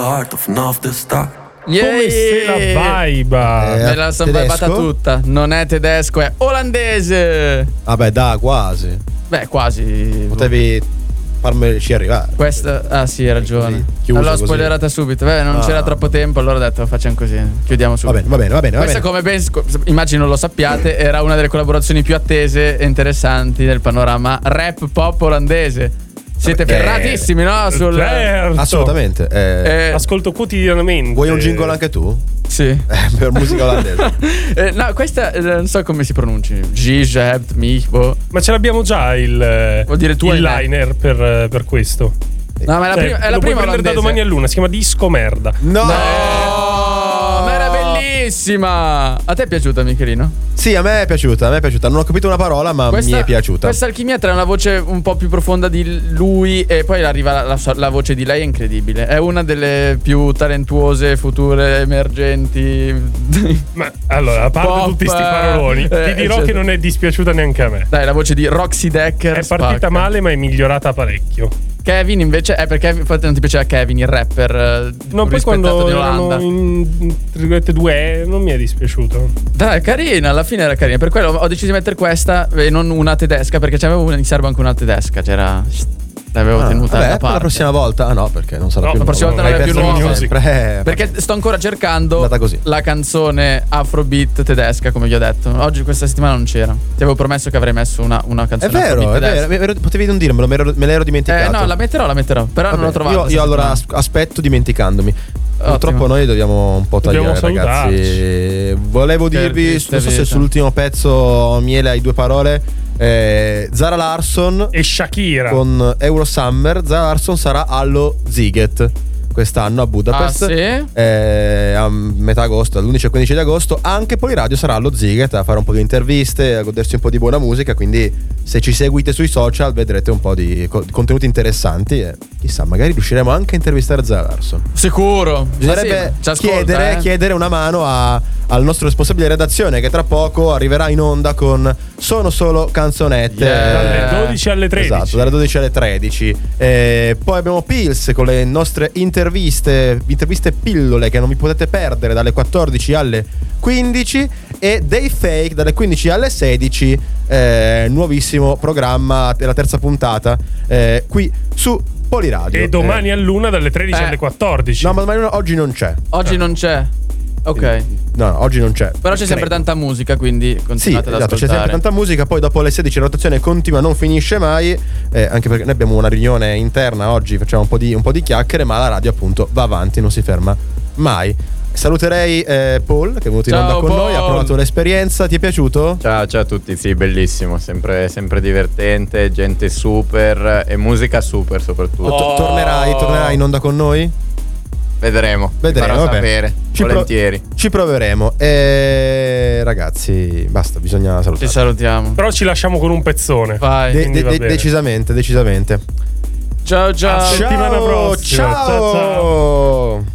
Heart of enough to start. Come se la vaiba. Me la sono vaibata tutta. Non è tedesco, è olandese. Vabbè, quasi. Beh, quasi. Potevi farmici arrivare. Questa, sì, hai ragione. Allora l'ho spoilerata subito. Beh, non c'era troppo tempo, allora ho detto facciamo così. Chiudiamo subito. Va bene. Questa, come ben immagino lo sappiate, era una delle collaborazioni più attese e interessanti del panorama rap pop olandese. Siete ferratissimi, no? Certo. Assolutamente. Ascolto quotidianamente. Vuoi un jingle anche tu? Sì. Per musica olandese. No, questa non so come si pronunci. Gizebt, Michbo. Ma ce l'abbiamo già Vuol dire tu il liner per questo. No, ma è la prima olandese. Da domani a luna, si chiama Disco Merda. No! Ma era bellissima! A te è piaciuta, Michelino? Sì, a me è piaciuta. Non ho capito una parola, ma mi è piaciuta. Questa alchimia tra una voce un po' più profonda di lui e poi arriva la voce di lei, è incredibile. È una delle più talentuose, future, emergenti. Ma allora, a parte tutti sti paroloni, ti dirò che non è dispiaciuta neanche a me. Dai, la voce di Roxy Decker è partita male, ma è migliorata parecchio. Kevin invece è perché infatti non ti piaceva Kevin, il rapper. No, poi quando erano in due non mi è dispiaciuto. Dai, carina, alla fine era carina. Per quello ho deciso di mettere questa e non una tedesca, perché c'avevo in serbo anche una tedesca. L'avevo tenuta da parte. La prossima volta? No, perché non sarà più la prossima volta non è più nuova. Perché sto ancora cercando così la canzone Afrobeat tedesca, come vi ho detto. Oggi, questa settimana, non c'era. Ti avevo promesso che avrei messo una canzone. È vero, potevi non dirmelo, me l'ero dimenticato. No, la metterò. Però non l'ho trovata. Io allora aspetto dimenticandomi. Purtroppo noi dobbiamo un po' tagliare, ragazzi. Volevo dirvi, non so se sull'ultimo pezzo miele hai due parole. Zara Larsson e Shakira con Eurosummer. Zara Larsson sarà allo Ziget quest'anno a Budapest, a metà agosto, dall'11 al 15 di agosto. Anche Poliradio sarà allo Ziget a fare un po' di interviste, a godersi un po' di buona musica. Quindi se ci seguite sui social vedrete un po' di contenuti interessanti e chissà, magari riusciremo anche a intervistare Zara Larsson. Sicuro. Bisognerebbe chiedere una mano al nostro responsabile redazione, che tra poco arriverà in onda con Sono solo canzonette, dalle 12 alle 13. Esatto, dalle 12 alle 13. Poi abbiamo Pils con le nostre interviste pillole che non vi potete perdere dalle 14 alle 15, e Day Fake dalle 15 alle 16, nuovissimo programma, la terza puntata qui su Poliradio. E domani a luna dalle 13 alle 14. No, ma domani oggi non c'è. Non c'è. Ok. No, oggi non c'è. Però c'è sempre tanta musica, quindi continuate ad ascoltare. C'è sempre tanta musica. Poi dopo le 16 la rotazione continua, non finisce mai, anche perché noi abbiamo una riunione interna oggi, facciamo un po' di chiacchiere, ma la radio appunto va avanti, non si ferma mai. Saluterei Paul, che è venuto in onda con noi, ha provato l'esperienza. Ti è piaciuto? Ciao a tutti, sì, bellissimo, sempre divertente, gente super e musica super soprattutto. Tornerai in onda con noi? Vedremo, farò sapere, volentieri. Ci proveremo. Ragazzi, basta, bisogna salutare. Ci salutiamo. Però ci lasciamo con un pezzone. Vai. Decisamente. Ciao. A settimana prossima. Ciao.